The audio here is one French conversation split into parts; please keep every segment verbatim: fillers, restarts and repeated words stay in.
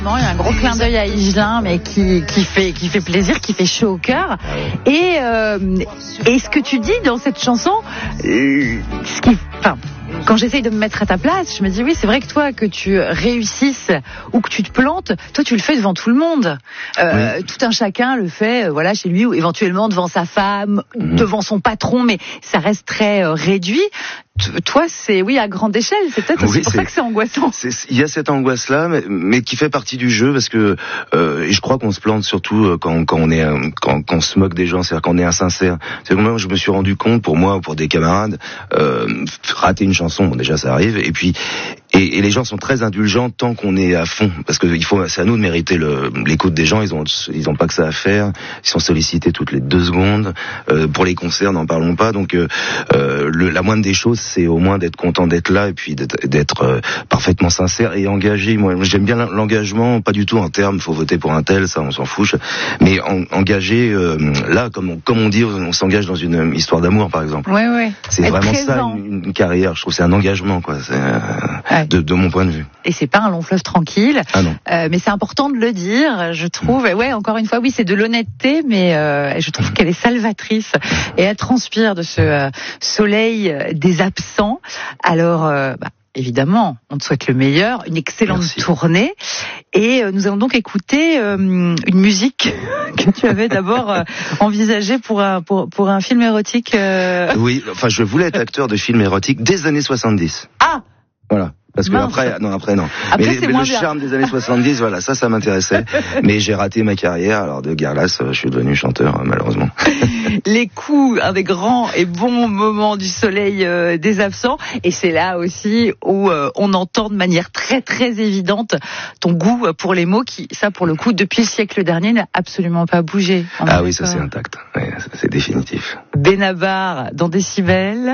Non, il y a un gros clin d'œil à Higelin, mais qui, qui, fait, qui fait plaisir, qui fait chaud au cœur. Et, euh, et ce que tu dis dans cette chanson, euh, ce qui, enfin, quand j'essaye de me mettre à ta place, je me dis oui, c'est vrai que toi, que tu réussisses ou que tu te plantes, toi tu le fais devant tout le monde. Euh, oui. Tout un chacun le fait, euh, voilà, chez lui ou éventuellement devant sa femme, mmh. devant son patron, mais ça reste très euh, réduit. Toi, c'est oui à grande échelle. C'est peut-être aussi oui, pour ça que c'est angoissant. Il y a cette angoisse-là, mais, mais qui fait partie du jeu parce que euh, et je crois qu'on se plante surtout quand, quand on est quand, quand on se moque des gens, c'est-à-dire quand on est insincère. C'est que moi, je me suis rendu compte, pour moi ou pour des camarades, euh, rater une chanson, bon déjà ça arrive, et puis et, et les gens sont très indulgents tant qu'on est à fond, parce que il faut, c'est à nous de mériter le, l'écoute des gens. Ils ont ils ont pas que ça à faire. Ils sont sollicités toutes les deux secondes. Euh, pour les concerts, n'en parlons pas. Donc euh, le, la moindre des choses, c'est au moins d'être content d'être là et puis d'être, d'être euh, parfaitement sincère et engagé. Moi, j'aime bien l'engagement, pas du tout en termes, faut voter pour un tel, ça on s'en fout. Mais en, engagé, euh, là, comme on, comme on dit, on s'engage dans une histoire d'amour, par exemple. Ouais, ouais. C'est être vraiment présent. Ça, une, une carrière. Je trouve que c'est un engagement, quoi. C'est, euh, ouais. de, de mon point de vue. Et c'est pas un long fleuve tranquille. Ah non. Euh, mais c'est important de le dire, je trouve. Mmh. Ouais, encore une fois, oui, c'est de l'honnêteté, mais euh, je trouve mmh. qu'elle est salvatrice et elle transpire de ce euh, soleil des absents. Alors, euh, bah, évidemment, on te souhaite le meilleur, une excellente Merci. Tournée. Et euh, nous allons donc écouter euh, une musique que tu avais d'abord euh, envisagée pour un, pour, pour un film érotique. Euh... Oui, enfin, je voulais être acteur de film érotique des années soixante-dix. Ah! Voilà. Parce que Mince. après, non, après non. Après, mais c'est mais moins le bien. charme des années soixante-dix, voilà, ça, ça m'intéressait. Mais j'ai raté ma carrière, alors de guerre lasse, je suis devenu chanteur, malheureusement. Les coups, un des grands et bons moments du soleil euh, des absents. Et c'est là aussi où euh, on entend de manière très très évidente ton goût pour les mots qui, ça pour le coup, depuis le siècle dernier, n'a absolument pas bougé. Ah oui, ça c'est intact. Oui, ça, c'est définitif. Benabar dans Décibel.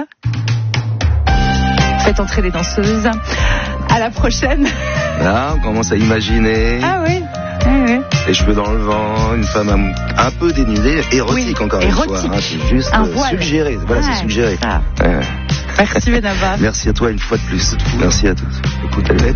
Faites entrer les danseuses. À la prochaine. Là, on commence à imaginer. Ah oui. Oui, oui. Les cheveux dans le vent, une femme un, un peu dénudée, érotique oui, encore érotique. Une fois. Hein, c'est juste un euh, suggéré. Voilà, ouais, c'est suggéré. Ça. Ouais. Merci Benabar. Merci à toi une fois de plus. Merci à tous. Écoute, elle